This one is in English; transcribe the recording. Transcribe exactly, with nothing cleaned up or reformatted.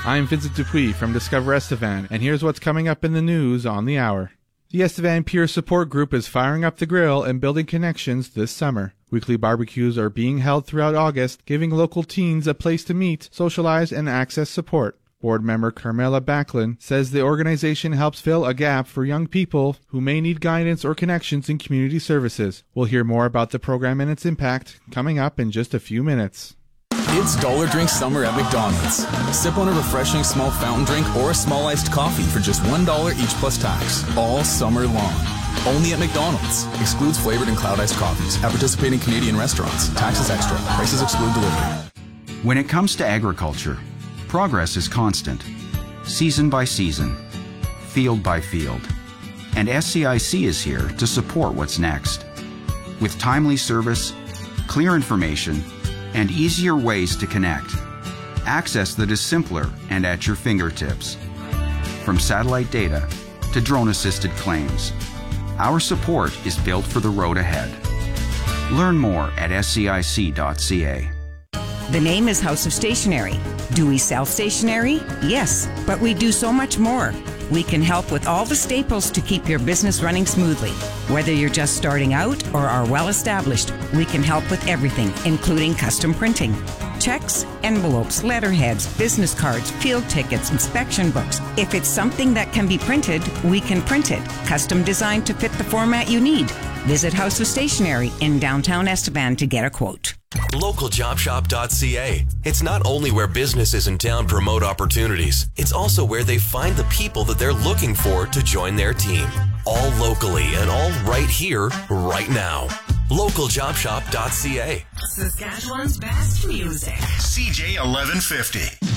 I'm Vincent Dupuis from Discover Estevan, and here's what's coming up in the news on the hour. The Estevan Peer Support Group is firing up the grill and building connections this summer. Weekly barbecues are being held throughout August, giving local teens a place to meet, socialize, and access support. Board member Carmela Backlund says the organization helps fill a gap for young people who may need guidance or connections in community services. We'll hear more about the program and its impact coming up in just a few minutes. It's Dollar Drink Summer at McDonald's. Sip on a refreshing small fountain drink or a small iced coffee for just one dollar each plus tax, all summer long. Only at McDonald's. Excludes flavored and cloud iced coffees at participating Canadian restaurants. Taxes extra. Prices exclude delivery. When it comes to agriculture, progress is constant, season by season, field by field. And S C I C is here to support what's next. With timely service, clear information, and easier ways to connect. Access that is simpler and at your fingertips. From satellite data to drone-assisted claims, our support is built for the road ahead. Learn more at S C I C dot C A. The name is House of Stationery. Do we sell stationery? Yes, but we do so much more. We can help with all the staples to keep your business running smoothly. Whether you're just starting out or are well established, we can help with everything, including custom printing. Checks, envelopes, letterheads, business cards, field tickets, inspection books. If it's something that can be printed, we can print it. Custom designed to fit the format you need. Visit House of Stationery in downtown Estevan to get a quote. local job shop dot c a. It's not only where businesses in town promote opportunities, it's also where they find the people that they're looking for to join their team. All locally and all right here, right now. local job shop dot c a. Saskatchewan's best music. C J eleven fifty.